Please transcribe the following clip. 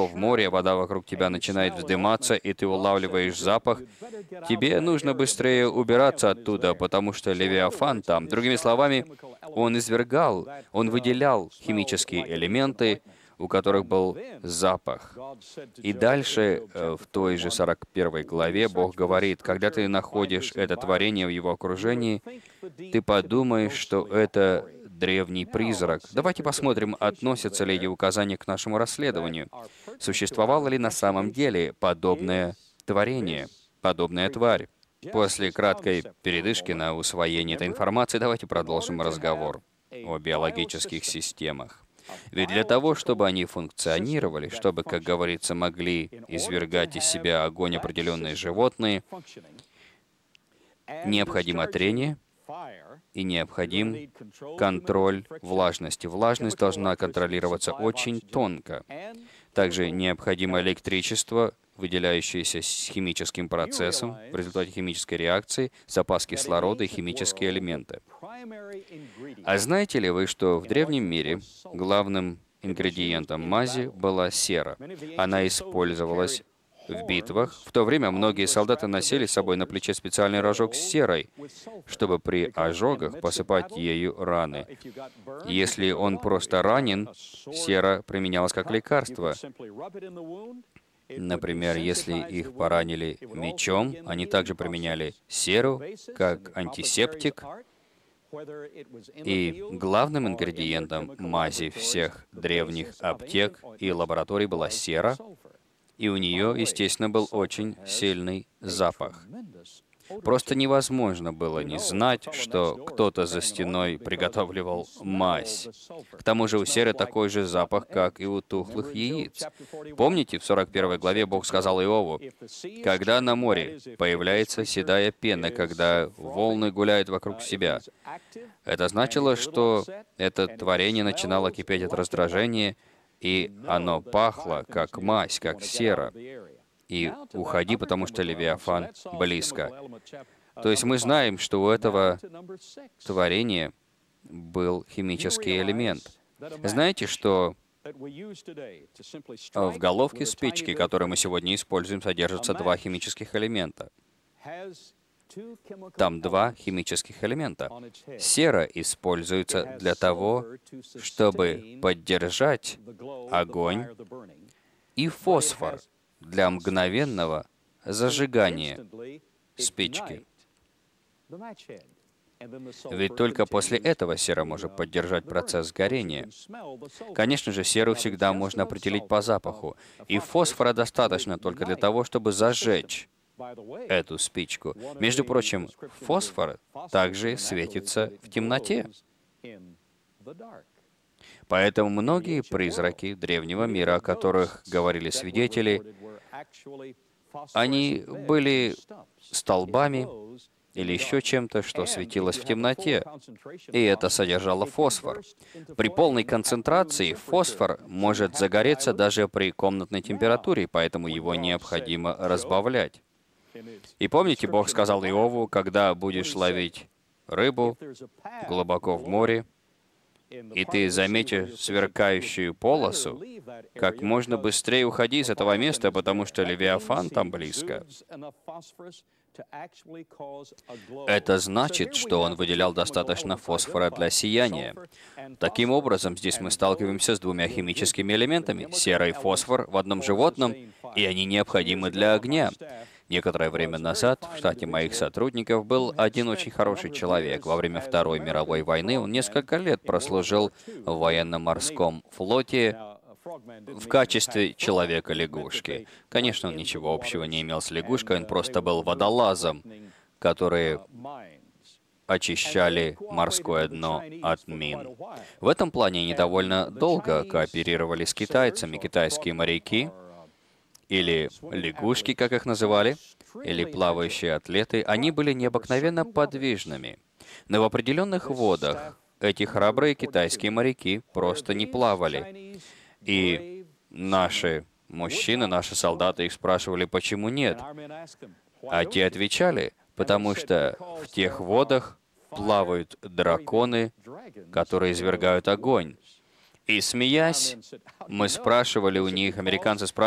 глубоко в море, вода вокруг тебя начинает вздыматься, и ты улавливаешь запах, тебе нужно быстрее убираться оттуда, потому что Левиафан там. Другими словами, он извергал, он выделял химические элементы, у которых был запах. И дальше, в той же 41 главе, Бог говорит, когда ты находишь это творение в его окружении, ты подумаешь, что это древний призрак. Давайте посмотрим, относятся ли эти указания к нашему расследованию. Существовало ли на самом деле подобное творение, подобная тварь? После краткой передышки на усвоение этой информации, давайте продолжим разговор о биологических системах. Ведь для того, чтобы они функционировали, чтобы, как говорится, могли извергать из себя огонь определенные животные, необходимо трение и необходим контроль влажности. Влажность должна контролироваться очень тонко. Также необходимо электричество, выделяющееся с химическим процессом в результате химической реакции, запас кислорода и химические элементы. А знаете ли вы, что в древнем мире главным ингредиентом мази была сера? Она использовалась в битвах. В то время многие солдаты носили с собой на плече специальный рожок с серой, чтобы при ожогах посыпать ею раны. Если он просто ранен, сера применялась как лекарство. Например, если их поранили мечом, они также применяли серу как антисептик. И главным ингредиентом мази всех древних аптек и лабораторий была сера, и у нее, естественно, был очень сильный запах. Просто невозможно было не знать, что кто-то за стеной приготавливал мазь. К тому же у серы такой же запах, как и у тухлых яиц. Помните, в 41 главе Бог сказал Иову, «Когда на море появляется седая пена, когда волны гуляют вокруг себя», это значило, что это творение начинало кипеть от раздражения, и оно пахло, как мазь, как сера. И уходи, потому что Левиафан близко. То есть мы знаем, что у этого творения был химический элемент. Знаете, что в головке спички, которую мы сегодня используем, содержатся два химических элемента. Там два химических элемента. Сера используется для того, чтобы поддержать огонь, и фосфор для мгновенного зажигания спички. Ведь только после этого сера может поддержать процесс горения. Конечно же, серу всегда можно определить по запаху, и фосфора достаточно только для того, чтобы зажечь эту спичку. Между прочим, фосфор также светится в темноте. Поэтому многие призраки древнего мира, о которых говорили свидетели, они были столбами или еще чем-то, что светилось в темноте, и это содержало фосфор. При полной концентрации фосфор может загореться даже при комнатной температуре, поэтому его необходимо разбавлять. И помните, Бог сказал Иову, когда будешь ловить рыбу глубоко в море, и ты заметишь сверкающую полосу, как можно быстрее уходи из этого места, потому что Левиафан там близко. Это значит, что он выделял достаточно фосфора для сияния. Таким образом, здесь мы сталкиваемся с двумя химическими элементами — сера и фосфор в одном животном, и они необходимы для огня. Некоторое время назад в штате моих сотрудников был один очень хороший человек. Во время Второй мировой войны он несколько лет прослужил в военно-морском флоте в качестве человека-лягушки. Конечно, он ничего общего не имел с лягушкой, он просто был водолазом, которые очищали морское дно от мин. В этом плане они довольно долго кооперировали с китайцами. Китайские моряки, или лягушки, как их называли, или плавающие атлеты, они были необыкновенно подвижными. Но в определенных водах эти храбрые китайские моряки просто не плавали. И наши мужчины, наши солдаты их спрашивали, почему нет. А те отвечали, потому что в тех водах плавают драконы, которые извергают огонь. И смеясь, мы спрашивали у них, американцы спрашивали,